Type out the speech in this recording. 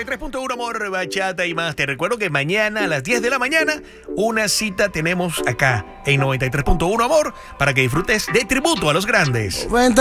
93.1 Amor, Bachata y más. Te recuerdo que mañana a las 10 de la mañana una cita tenemos acá en 93.1 Amor para que disfrutes de tributo a los grandes.